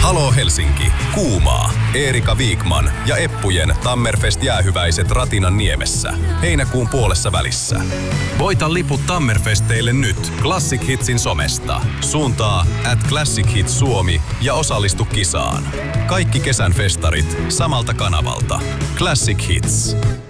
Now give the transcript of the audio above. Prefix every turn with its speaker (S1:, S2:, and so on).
S1: Halo Helsinki, Kuumaa, Eerika Wikman ja Eppujen Tammerfest-jäähyväiset Ratinan niemessä. Heinäkuun puolessa välissä. Voita liput Tammerfesteille nyt Classic Hitsin somesta. Suuntaa @Classic Hits Suomi ja osallistu kisaan. Kaikki kesän festarit samalta kanavalta. Classic Hits.